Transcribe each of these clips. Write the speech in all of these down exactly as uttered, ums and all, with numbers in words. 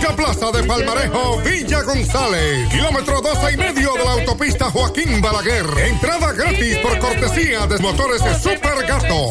Única plaza de Palmarejo, Villa González. Kilómetro doce y medio de la autopista Joaquín Balaguer. Entrada gratis por cortesía de motores Super Gato.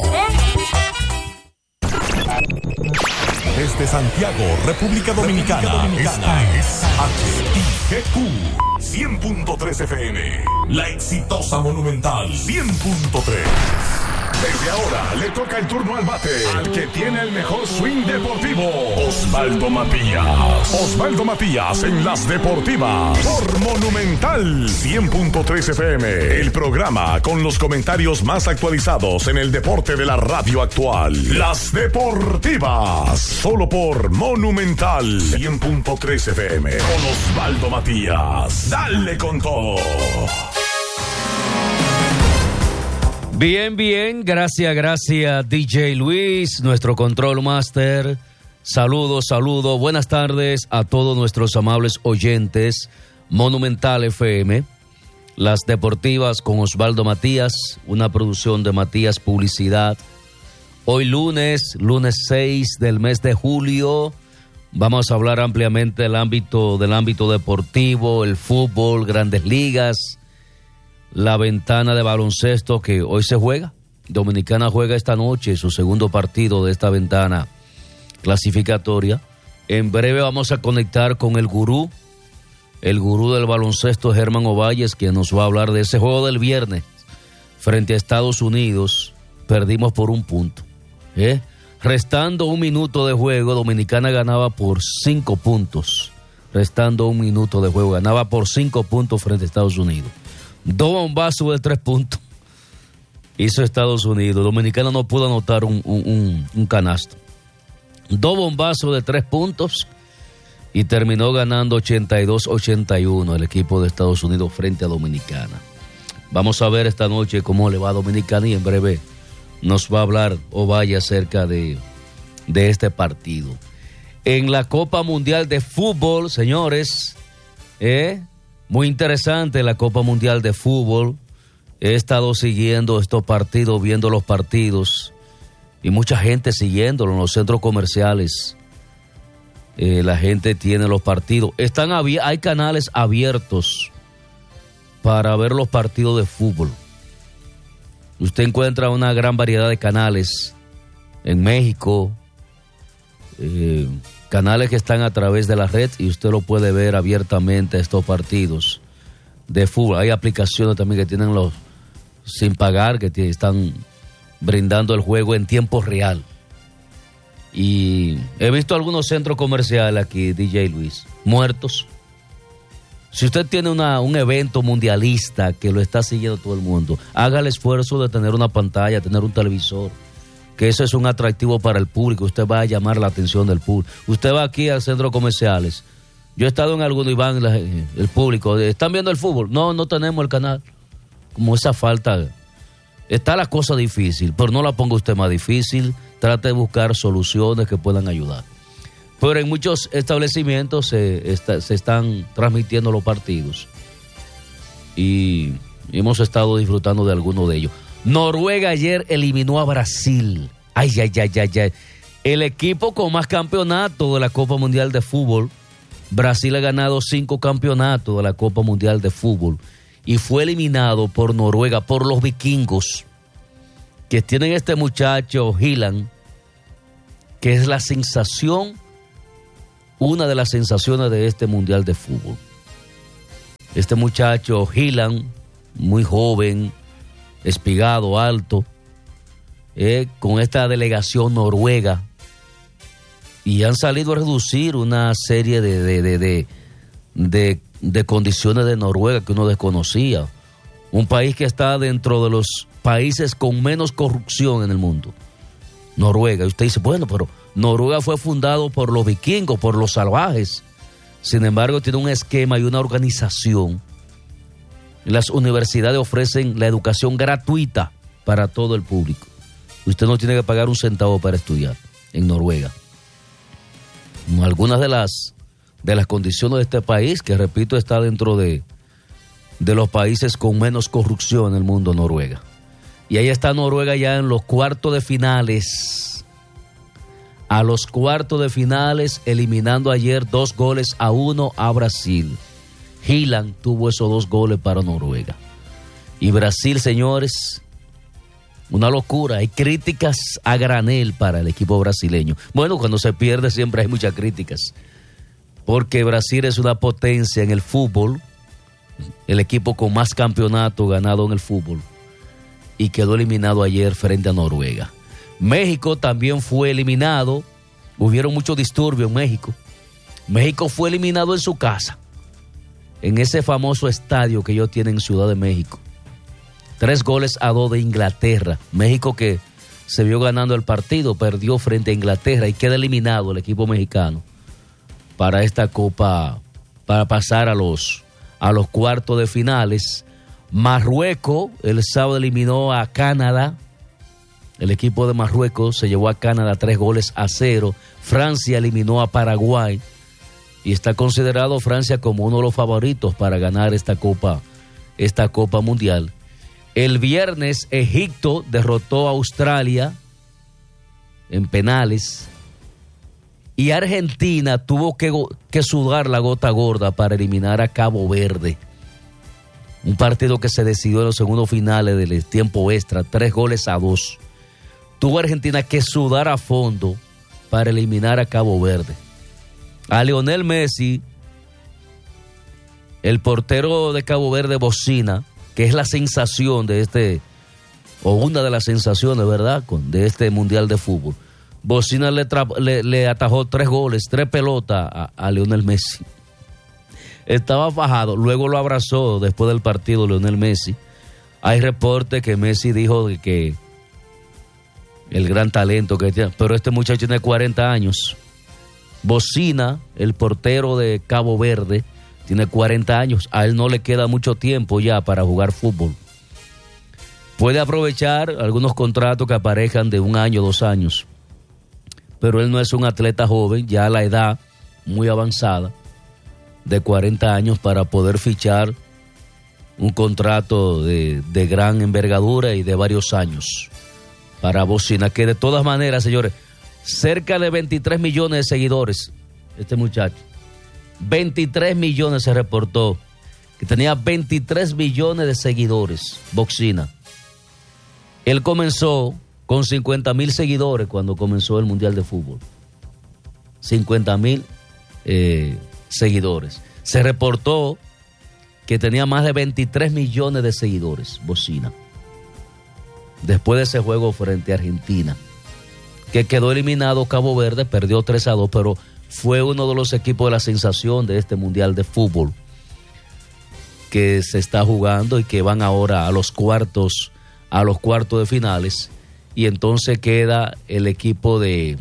Desde Santiago, República Dominicana, República Dominicana. Esta es H I G Q cien punto tres F M. La exitosa Monumental cien punto tres. Desde ahora le toca el turno al bate al que tiene el mejor swing deportivo, Osvaldo Matías. Osvaldo Matías en las deportivas por Monumental cien punto tres F M. El programa con los comentarios más actualizados en el deporte de la radio actual. Las deportivas solo por Monumental cien punto tres F M con Osvaldo Matías. Dale con todo. Bien, bien, gracias, gracias D J Luis, nuestro control master. Saludos, saludos, buenas tardes a todos nuestros amables oyentes. Monumental F M, las deportivas con Osvaldo Matías, una producción de Matías Publicidad. Hoy lunes, lunes seis del mes de julio, vamos a hablar ampliamente del ámbito, del ámbito deportivo, el fútbol, grandes ligas. La ventana de baloncesto que hoy se juega. Dominicana juega esta noche su segundo partido de esta ventana clasificatoria. En breve vamos a conectar con el gurú, el gurú del baloncesto, Germán Ovalles, quien nos va a hablar de ese juego del viernes frente a Estados Unidos. Perdimos por un punto. ¿eh? Restando un minuto de juego, Dominicana ganaba por cinco puntos. Restando un minuto de juego, ganaba por cinco puntos frente a Estados Unidos. Dos bombazos de tres puntos hizo Estados Unidos. Dominicana no pudo anotar un, un, un, un canasto. Dos bombazos de tres puntos y terminó ganando ochenta y dos a ochenta y uno el equipo de Estados Unidos frente a Dominicana. Vamos a ver esta noche cómo le va a Dominicana y en breve nos va a hablar Ovalle acerca de, de este partido. En la Copa Mundial de Fútbol, señores, ¿eh? Muy interesante la Copa Mundial de Fútbol. He estado siguiendo estos partidos, viendo los partidos y mucha gente siguiéndolo en los centros comerciales. Eh, la gente tiene los partidos. Están abier- hay canales abiertos para ver los partidos de fútbol. Usted encuentra una gran variedad de canales en México, eh, canales que están a través de la red y usted lo puede ver abiertamente estos partidos de fútbol. Hay aplicaciones también que tienen los sin pagar, que t- están brindando el juego en tiempo real. Y he visto algunos centros comerciales aquí, D J Luis, muertos. Si usted tiene una, un evento mundialista que lo está siguiendo todo el mundo, haga el esfuerzo de tener una pantalla, tener un televisor, que eso es un atractivo para el público. Usted va a llamar la atención del público. Usted va aquí al centro comerciales. Yo he estado en alguno y van la, el público. ¿Están viendo el fútbol? No, no tenemos el canal. Como esa falta. Está la cosa difícil, pero no la ponga usted más difícil. Trate de buscar soluciones que puedan ayudar. Pero en muchos establecimientos se, está, se están transmitiendo los partidos. Y hemos estado disfrutando de algunos de ellos. Noruega ayer eliminó a Brasil. Ay, ay, ay, ay, ay. El equipo con más campeonatos de la Copa Mundial de Fútbol. Brasil ha ganado cinco campeonatos de la Copa Mundial de Fútbol. Y fue eliminado por Noruega, por los vikingos. Que tienen este muchacho, Haaland, que es la sensación, una de las sensaciones de este Mundial de Fútbol. Este muchacho, Haaland, muy joven, espigado, alto, eh, con esta delegación noruega, y han salido a reducir una serie de, de, de, de, de, de condiciones de Noruega que uno desconocía. Un país que está dentro de los países con menos corrupción en el mundo. Noruega. Y usted dice, bueno, pero Noruega fue fundado por los vikingos, por los salvajes. Sin embargo, tiene un esquema y una organización. Las universidades ofrecen la educación gratuita para todo el público. Usted no tiene que pagar un centavo para estudiar en Noruega. Algunas de las, de las condiciones de este país, que repito, está dentro de, de los países con menos corrupción en el mundo, Noruega. Y ahí está Noruega ya en los cuartos de finales. a los cuartos de finales, eliminando ayer dos goles a uno a Brasil. Haaland tuvo esos dos goles para Noruega. Y Brasil, señores, una locura. Hay críticas a granel para el equipo brasileño. Bueno, cuando se pierde siempre hay muchas críticas, porque Brasil es una potencia en el fútbol, el equipo con más campeonatos ganado en el fútbol, y quedó eliminado ayer frente a Noruega. México también fue eliminado. Hubieron muchos disturbios en México. México fue eliminado en su casa, en ese famoso estadio que ellos tienen en Ciudad de México. Tres goles a dos de Inglaterra. México, que se vio ganando el partido, perdió frente a Inglaterra y queda eliminado el equipo mexicano para esta copa, para pasar a los, a los cuartos de finales. Marruecos el sábado eliminó a Canadá. El equipo de Marruecos se llevó a Canadá tres goles a cero. Francia eliminó a Paraguay y está considerado Francia como uno de los favoritos para ganar esta copa, esta copa mundial. El viernes Egipto derrotó a Australia en penales y Argentina tuvo que, que sudar la gota gorda para eliminar a Cabo Verde. Un partido que se decidió en los segundos finales del tiempo extra, tres goles a dos. Tuvo Argentina que sudar a fondo para eliminar a Cabo Verde. A Lionel Messi, el portero de Cabo Verde, bocina, que es la sensación de este, o una de las sensaciones, ¿verdad?, de este Mundial de Fútbol. Bocina le, tra- le, le atajó tres goles, tres pelotas a, a Lionel Messi. Estaba fajado, luego lo abrazó después del partido Lionel Messi. Hay reportes que Messi dijo que el gran talento que tiene, pero este muchacho tiene cuarenta años. Bocina, el portero de Cabo Verde, tiene cuarenta años, a él no le queda mucho tiempo ya para jugar fútbol. Puede aprovechar algunos contratos que aparezcan de un año, dos años, pero él no es un atleta joven, ya a la edad muy avanzada, de cuarenta años, para poder fichar un contrato de, de gran envergadura y de varios años para Bocina, que de todas maneras, señores, cerca de veintitrés millones de seguidores, este muchacho. veintitrés millones se reportó, que tenía veintitrés millones de seguidores, Bocina. Él comenzó con cincuenta mil seguidores cuando comenzó el Mundial de Fútbol. cincuenta mil eh, seguidores. Se reportó que tenía más de veintitrés millones de seguidores, Bocina, después de ese juego frente a Argentina, que quedó eliminado Cabo Verde, perdió tres a dos, pero fue uno de los equipos de la sensación de este Mundial de Fútbol que se está jugando y que van ahora a los cuartos, a los cuartos de finales, y entonces queda el equipo de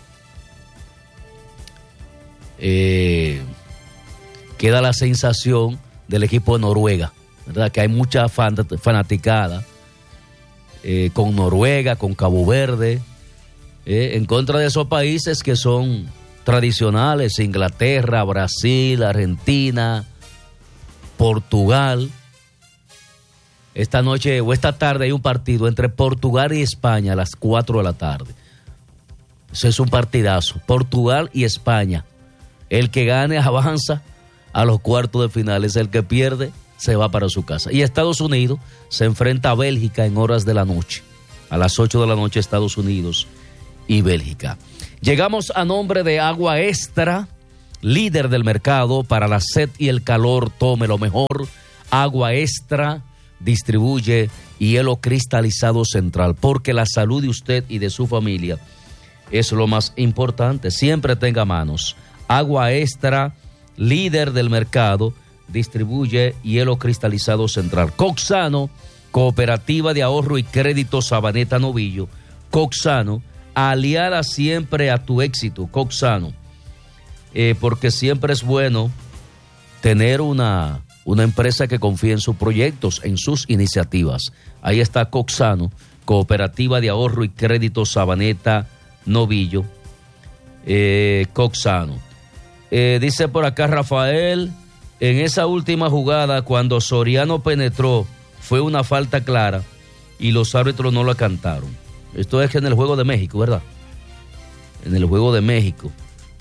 eh, queda la sensación del equipo de Noruega, ¿verdad? Que hay mucha fanaticada eh, con Noruega, con Cabo Verde, eh, en contra de esos países que son tradicionales: Inglaterra, Brasil, Argentina, Portugal. Esta noche o esta tarde hay un partido entre Portugal y España a las cuatro de la tarde. Eso es un partidazo. Portugal y España. El que gane avanza a los cuartos de finales. El que pierde se va para su casa. Y Estados Unidos se enfrenta a Bélgica en horas de la noche. A las ocho de la noche, Estados Unidos y Bélgica. Llegamos a nombre de Agua Extra, líder del mercado para la sed y el calor. Tome lo mejor. Agua Extra distribuye hielo cristalizado Central, porque la salud de usted y de su familia es lo más importante. Siempre tenga a manos. Agua Extra, líder del mercado, distribuye hielo cristalizado Central. Coxano, Cooperativa de Ahorro y Crédito Sabaneta Novillo. Coxano, aliada siempre a tu éxito. Coxano, eh, porque siempre es bueno tener una, una empresa que confíe en sus proyectos, en sus iniciativas. Ahí está Coxano, Cooperativa de Ahorro y Crédito Sabaneta Novillo. Eh, Coxano. Eh, dice por acá Rafael, en esa última jugada cuando Soriano penetró fue una falta clara y los árbitros no la cantaron. Esto es en el Juego de México, ¿verdad? en el juego de México,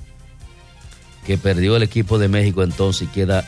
que perdió el equipo de México entonces y queda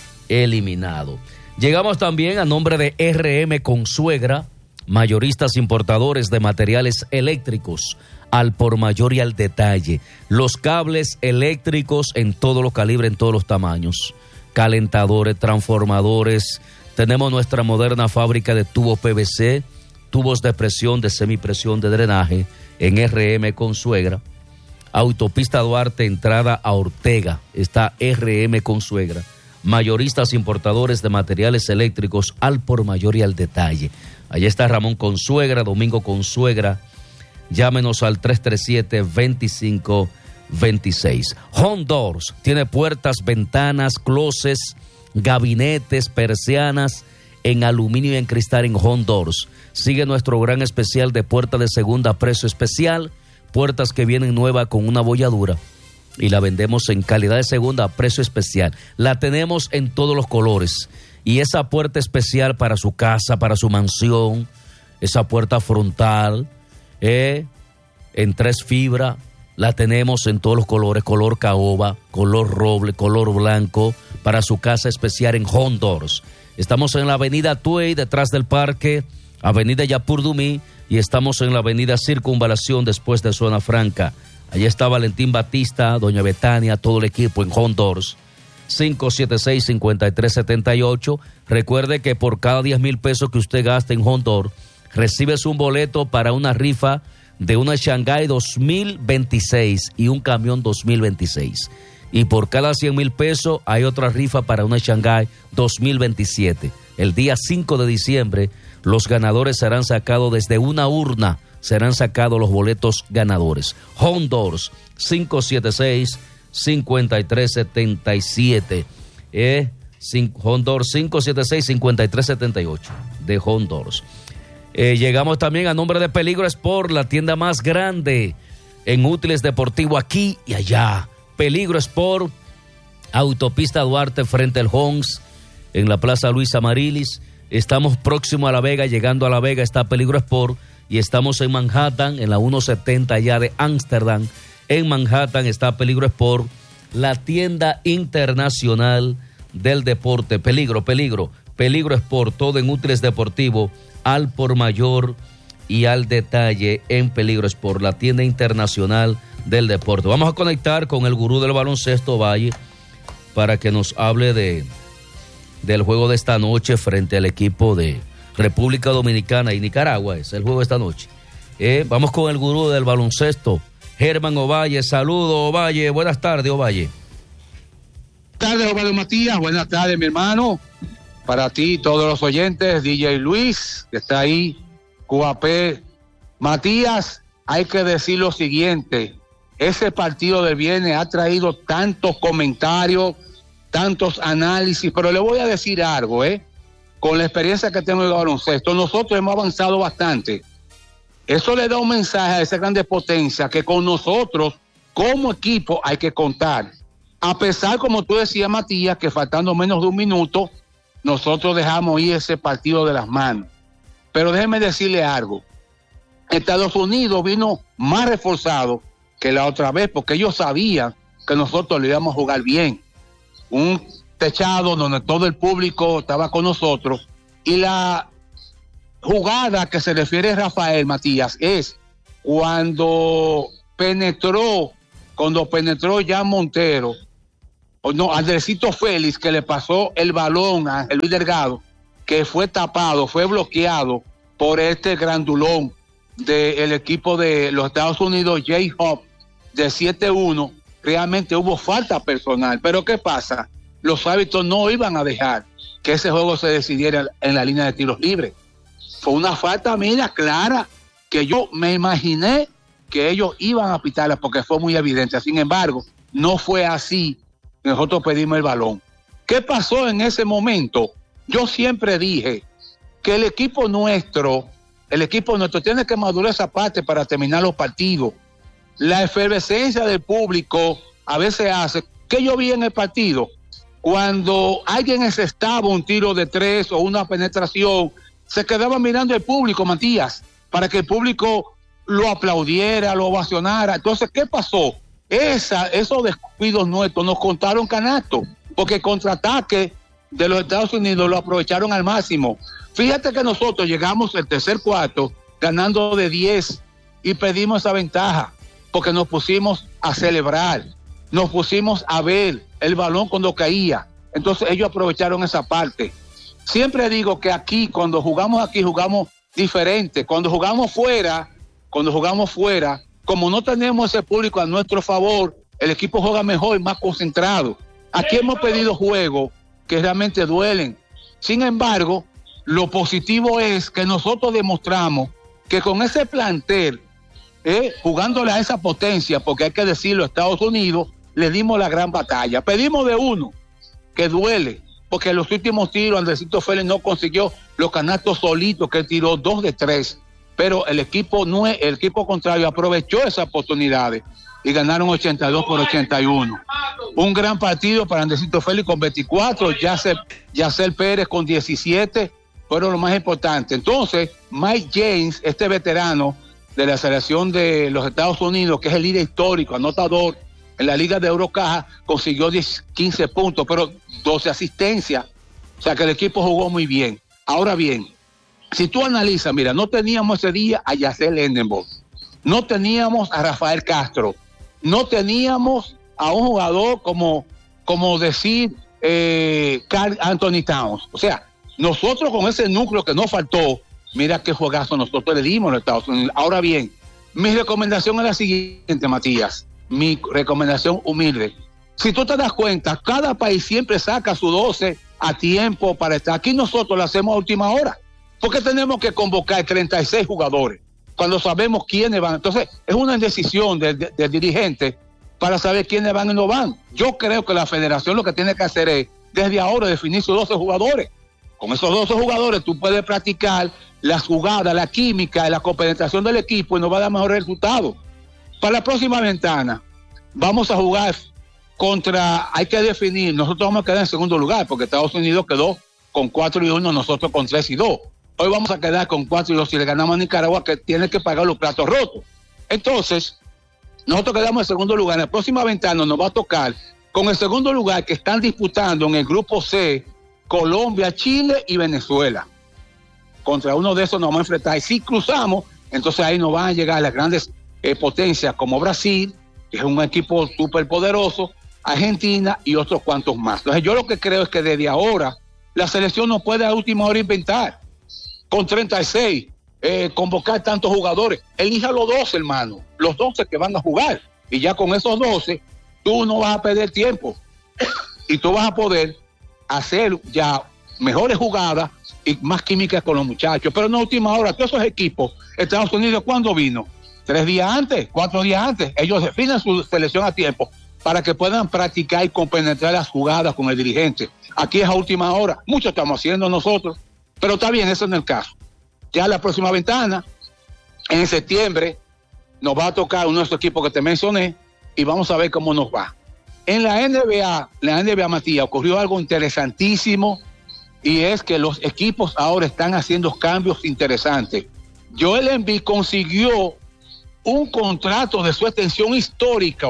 eliminado. Llegamos también a nombre de R M Consuegra, mayoristas importadores de materiales eléctricos, al por mayor y al detalle. Los cables eléctricos en todos los calibres, en todos los tamaños. Calentadores, transformadores. Tenemos nuestra moderna fábrica de tubos P V C, tubos de presión, de semipresión, de drenaje en R M Consuegra. Autopista Duarte, entrada a Ortega, está R M Consuegra. Mayoristas importadores de materiales eléctricos al por mayor y al detalle. Allá está Ramón Consuegra, Domingo Consuegra. Llámenos al tres tres siete, dos cinco dos seis. Home Doors tiene puertas, ventanas, closets, gabinetes, persianas en aluminio y en cristal en Home Doors. Sigue nuestro gran especial de puerta de segunda, precio especial. Puertas que vienen nuevas con una bolladura y la vendemos en calidad de segunda a precio especial. La tenemos en todos los colores. Y esa puerta especial para su casa, para su mansión, esa puerta frontal, eh, en tres fibras, la tenemos en todos los colores, color caoba, color roble, color blanco, para su casa especial en Home Doors. Estamos en la avenida Tuey, detrás del parque, avenida Yapur Dumí, y estamos en la avenida Circunvalación, después de Zona Franca. Allí está Valentín Batista, doña Betania, todo el equipo en Home Doors. cinco siete seis, cinco tres siete ocho. Recuerde que por cada diez mil pesos que usted gaste en Home Doors, recibes un boleto para una rifa de una Shanghai dos mil veintiséis y un camión dos mil veintiséis. Y por cada cien mil pesos hay otra rifa para una Shanghai dos mil veintisiete. El día cinco de diciembre, los ganadores serán sacados desde una urna, serán sacados los boletos ganadores. Home Doors, cinco siete seis, cinco tres siete siete. Eh, Home Doors, cinco siete seis, cinco tres siete ocho de Home Doors. Eh, llegamos también a nombre de Peligro Sport, la tienda más grande en útiles deportivos aquí y allá. Peligro Sport, Autopista Duarte frente al Homs, en la Plaza Luis Amarilis. Estamos próximo a La Vega, llegando a La Vega está Peligro Sport, y estamos en Manhattan, en la ciento setenta ya de Ámsterdam. En Manhattan está Peligro Sport, la tienda internacional del deporte. Peligro, Peligro, Peligro Sport, todo en útiles deportivos, al por mayor y al detalle en Peligro Sport, la tienda internacional del deporte. Vamos a conectar con el gurú del baloncesto, Valle, para que nos hable de del juego de esta noche frente al equipo de República Dominicana y Nicaragua. Es el juego de esta noche. Eh, vamos con el gurú del baloncesto, Germán Ovalle. Saludos, Ovalle. Buenas tardes, Ovalle. Buenas tardes, Ovalle Matías. Buenas tardes, mi hermano. Para ti, todos los oyentes, D J Luis, que está ahí, Q A P. Matías, hay que decir lo siguiente. Ese partido del viernes ha traído tantos comentarios, tantos análisis, pero le voy a decir algo, ¿eh? Con la experiencia que tengo en el baloncesto, nosotros hemos avanzado bastante. Eso le da un mensaje a esa grande potencia que con nosotros, como equipo, hay que contar. A pesar, como tú decías, Matías, que faltando menos de un minuto, nosotros dejamos ir ese partido de las manos. Pero déjeme decirle algo. Estados Unidos vino más reforzado que la otra vez, porque ellos sabían que nosotros le íbamos a jugar bien. Un techado donde todo el público estaba con nosotros, y la jugada que se refiere a Rafael Matías es cuando penetró, cuando penetró ya Montero, o no, Andresito Félix, que le pasó el balón a Luis Delgado, que fue tapado, fue bloqueado por este grandulón del equipo de los Estados Unidos, J-Hop, de siete uno. Realmente hubo falta personal, pero ¿qué pasa? Los árbitros no iban a dejar que ese juego se decidiera en la línea de tiros libres. Fue una falta, mira, clara, que yo me imaginé que ellos iban a pitarla porque fue muy evidente. Sin embargo, no fue así. Nosotros pedimos el balón. ¿Qué pasó en ese momento? Yo siempre dije que el equipo nuestro, el equipo nuestro tiene que madurar esa parte para terminar los partidos. La efervescencia del público a veces hace, que yo vi en el partido, cuando alguien encestaba un tiro de tres o una penetración, se quedaba mirando el público, Matías, para que el público lo aplaudiera, lo ovacionara. Entonces, ¿qué pasó? Esa, esos descuidos nuestros nos contaron canasto, porque el contraataque de los Estados Unidos lo aprovecharon al máximo. Fíjate que nosotros llegamos el tercer cuarto ganando de diez y pedimos esa ventaja, porque nos pusimos a celebrar, nos pusimos a ver el balón cuando caía. Entonces ellos aprovecharon esa parte. Siempre digo que aquí, cuando jugamos aquí, jugamos diferente. Cuando jugamos fuera, cuando jugamos fuera, como no tenemos ese público a nuestro favor, el equipo juega mejor y más concentrado. Aquí hemos pedido juegos que realmente duelen. Sin embargo, lo positivo es que nosotros demostramos que con ese plantel, eh, jugándole a esa potencia, porque hay que decirlo, Estados Unidos, le dimos la gran batalla. Pedimos de uno, que duele, porque en los últimos tiros Andresito Félix no consiguió los canastos solitos, que tiró dos de tres, pero el equipo, no, el equipo contrario aprovechó esas oportunidades y ganaron ochenta y dos por ochenta y uno. Un gran partido para Andresito Félix con veinticuatro, Yacer, Yacer Pérez con diecisiete, fueron lo más importante. Entonces, Mike James, este veterano de la selección de los Estados Unidos, que es el líder histórico, anotador en la Liga de Eurocaja, consiguió diez, quince puntos, pero doce asistencias. O sea que el equipo jugó muy bien. Ahora bien, si tú analizas, mira, no teníamos ese día a Yacel Lendenborg, no teníamos a Rafael Castro, no teníamos a un jugador como, como decir eh, Karl Anthony Towns. O sea, nosotros con ese núcleo que nos faltó, mira qué juegazo nosotros le dimos a los Estados Unidos. Ahora bien, mi recomendación es la siguiente, Matías, mi recomendación humilde. Si tú te das cuenta, cada país siempre saca su doce a tiempo para estar. Aquí nosotros lo hacemos a última hora. ¿Por qué tenemos que convocar treinta y seis jugadores cuando sabemos quiénes van? Entonces, es una indecisión del, del, del dirigente para saber quiénes van y no van. Yo creo que la federación lo que tiene que hacer es, desde ahora, definir sus doce jugadores. Con esos doce jugadores tú puedes practicar las jugadas, la química, la compenetración del equipo y nos va a dar mejores resultados. Para la próxima ventana, vamos a jugar contra, hay que definir, nosotros vamos a quedar en segundo lugar, porque Estados Unidos quedó con cuatro y uno, nosotros con tres y dos. Hoy vamos a quedar con cuatro y dos si le ganamos a Nicaragua, que tiene que pagar los platos rotos. Entonces, nosotros quedamos en segundo lugar. En la próxima ventana nos va a tocar con el segundo lugar que están disputando en el grupo C, Colombia, Chile y Venezuela. Contra uno de esos nos vamos a enfrentar. Y si cruzamos, entonces ahí nos van a llegar las grandes eh, potencias como Brasil, que es un equipo súper poderoso, Argentina y otros cuantos más. Entonces yo lo que creo es que desde ahora la selección no puede a última hora inventar. Con treinta y seis, eh, convocar tantos jugadores. Elija los doce, hermano, los doce que van a jugar. Y ya con esos doce, tú no vas a perder tiempo. Y tú vas a poder hacer ya mejores jugadas y más química con los muchachos. Pero en última hora, todos esos equipos, Estados Unidos, ¿cuándo vino? Tres días antes, cuatro días antes. Ellos definen su selección a tiempo para que puedan practicar y compenetrar las jugadas con el dirigente. Aquí es a última hora. Mucho estamos haciendo nosotros. Pero está bien, eso no es el caso. Ya la próxima ventana, en septiembre, nos va a tocar uno de esos equipos que te mencioné y vamos a ver cómo nos va. En la N B A, la N B A, Matías, ocurrió algo interesantísimo y es que los equipos ahora están haciendo cambios interesantes. Joel Embiid consiguió un contrato de su extensión histórica,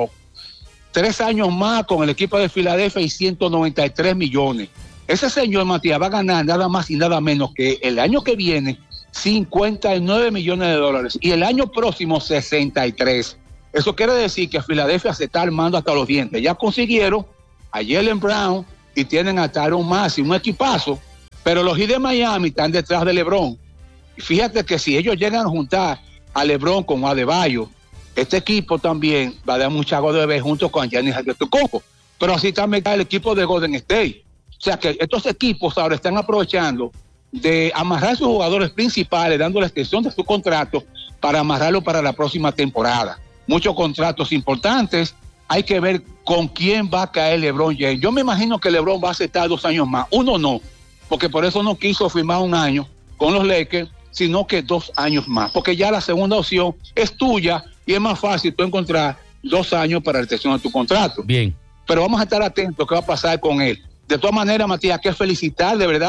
tres años más con el equipo de Filadelfia y ciento noventa y tres millones. Ese señor, Matías, va a ganar nada más y nada menos que el año que viene cincuenta y nueve millones de dólares y el año próximo sesenta y tres. Eso quiere decir que Filadelfia se está armando hasta los dientes. Ya consiguieron a Jaylen Brown y tienen a Tyronn Matthew, un equipazo, pero los Heat de Miami están detrás de LeBron. Y fíjate que si ellos llegan a juntar a LeBron con Adebayo, este equipo también va a dar mucha agua de bebé junto con Giannis Antetokounmpo. Pero así también está el equipo de Golden State. O sea que estos equipos ahora están aprovechando de amarrar a sus jugadores principales, dando la extensión de su contrato para amarrarlo para la próxima temporada. Muchos contratos importantes. Hay que ver con quién va a caer LeBron James. Yo me imagino que LeBron va a aceptar dos años más. Uno no, porque por eso no quiso firmar un año con los Lakers, sino que dos años más. Porque ya la segunda opción es tuya y es más fácil tú encontrar dos años para la extensión de tu contrato. Bien. Pero vamos a estar atentos a qué va a pasar con él. De todas maneras, Matías, hay que felicitar de verdad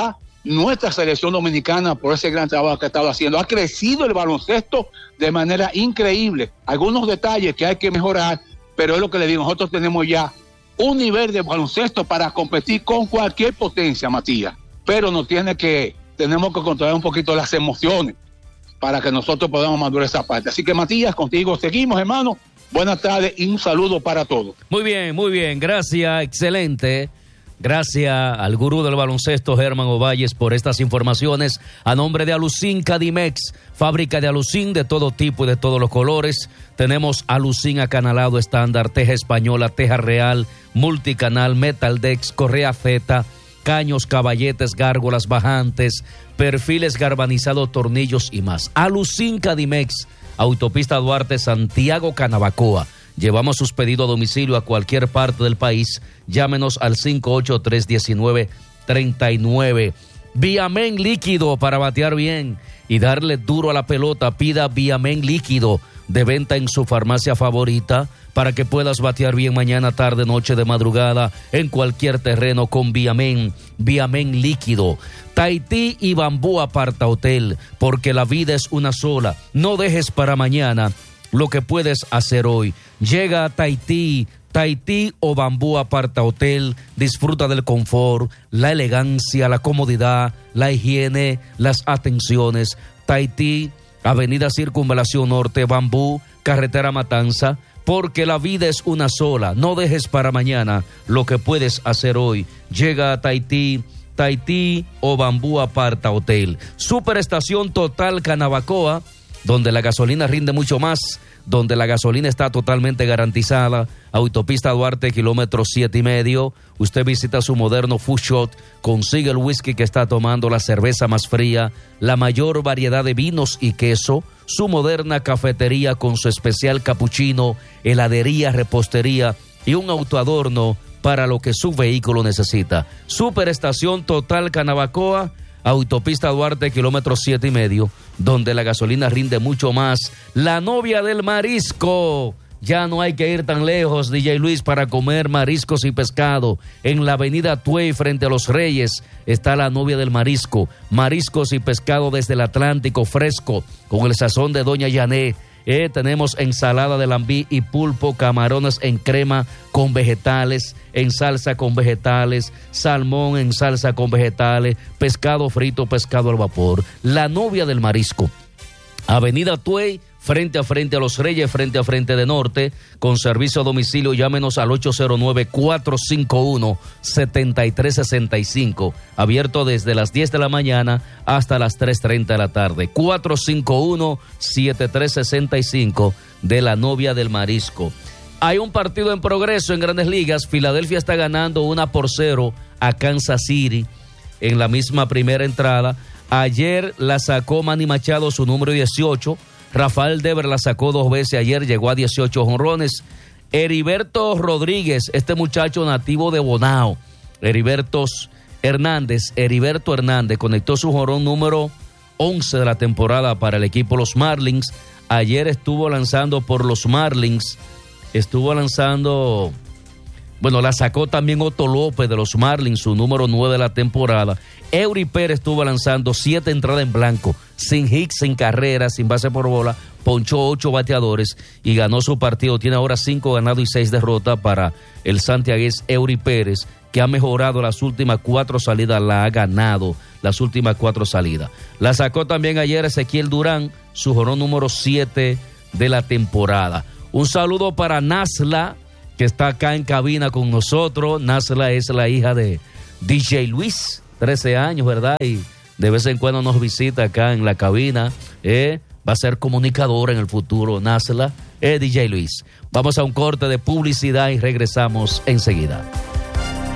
nuestra selección dominicana por ese gran trabajo que ha estado haciendo. Ha crecido el baloncesto de manera increíble. Algunos detalles que hay que mejorar, pero es lo que le digo, nosotros tenemos ya un nivel de baloncesto para competir con cualquier potencia, Matías. Pero nos tiene que, tenemos que controlar un poquito las emociones para que nosotros podamos madurar esa parte. Así que, Matías, contigo seguimos, hermano. Buenas tardes y un saludo para todos. Muy bien, muy bien. Gracias, excelente. Gracias al gurú del baloncesto, Germán Ovalles, por estas informaciones. A nombre de Alucin Cadimex, fábrica de alucin de todo tipo y de todos los colores. Tenemos alucin acanalado estándar, teja española, teja real, multicanal, metaldex, correa Z, caños, caballetes, gárgolas, bajantes, perfiles galvanizados, tornillos y más. Alucin Cadimex, autopista Duarte, Santiago, Canabacoa. Llevamos sus pedidos a domicilio a cualquier parte del país. Llámenos al cinco ocho tres, uno nueve, tres nueve. Viamen líquido para batear bien y darle duro a la pelota. Pida Viamen líquido de venta en su farmacia favorita para que puedas batear bien mañana, tarde, noche, de madrugada, en cualquier terreno con Viamen. Viamen líquido. Tahití y Bambú Aparta Hotel, porque la vida es una sola. No dejes para mañana lo que puedes hacer hoy. Llega a Tahití, Tahití o Bambú Aparta Hotel. Disfruta del confort, la elegancia, la comodidad, la higiene, las atenciones. Tahití, Avenida Circunvalación Norte, Bambú, Carretera Matanza, porque la vida es una sola. No dejes para mañana lo que puedes hacer hoy. Llega a Tahití, Tahití o Bambú Aparta Hotel. Superestación Total Canabacoa, donde la gasolina rinde mucho más, donde la gasolina está totalmente garantizada. Autopista Duarte, kilómetro siete y medio. Usted visita su moderno food shop, consigue el whisky que está tomando, la cerveza más fría, la mayor variedad de vinos y queso, su moderna cafetería con su especial capuchino, heladería, repostería y un autoadorno para lo que su vehículo necesita. Superestación Total Canabacoa, autopista Duarte, kilómetro siete y medio, donde la gasolina rinde mucho más. La novia del marisco. Ya no hay que ir tan lejos, D J Luis, para comer mariscos y pescado. En la avenida Tuey, frente a Los Reyes, está la novia del marisco. Mariscos y pescado desde el Atlántico, fresco, con el sazón de Doña Yané. Eh, tenemos ensalada de lambí y pulpo, camarones en crema con vegetales, en salsa con vegetales, salmón en salsa con vegetales, pescado frito, pescado al vapor. La novia del marisco. Avenida Tuey, frente a frente a Los Reyes, frente a frente de Norte, con servicio a domicilio. Llámenos al ocho cero nueve, cuatro cinco uno, siete tres seis cinco, abierto desde las diez de la mañana hasta las tres treinta de la tarde. Cuatro cinco uno, siete tres seis cinco, de la novia del marisco. Hay un partido en progreso en Grandes Ligas. Filadelfia está ganando una por cero a Kansas City en la misma primera entrada. Ayer la sacó Manny Machado, su número dieciocho. Rafael Devers la sacó dos veces ayer, llegó a dieciocho jonrones. Heriberto Rodríguez, este muchacho nativo de Bonao, Heriberto Hernández, Heriberto Hernández, conectó su jonrón número once de la temporada para el equipo Los Marlins. Ayer estuvo lanzando por los Marlins, estuvo lanzando, bueno, la sacó también Otto López de los Marlins, su número nueve de la temporada. Eury Pérez estuvo lanzando siete entradas en blanco, sin hits, sin carreras, sin base por bola, ponchó ocho bateadores y ganó su partido. Tiene ahora cinco ganados y seis derrotas para el santiagués Eury Pérez, que ha mejorado las últimas cuatro salidas, la ha ganado las últimas cuatro salidas. La sacó también ayer Ezequiel Durán, su jonrón número siete de la temporada. Un saludo para Nasla, que está acá en cabina con nosotros. Nasla es la hija de D J Luis, trece años, ¿verdad? Y de vez en cuando nos visita acá en la cabina. Eh, va a ser comunicadora en el futuro, Nasla, eh, D J Luis. Vamos a un corte de publicidad y regresamos enseguida.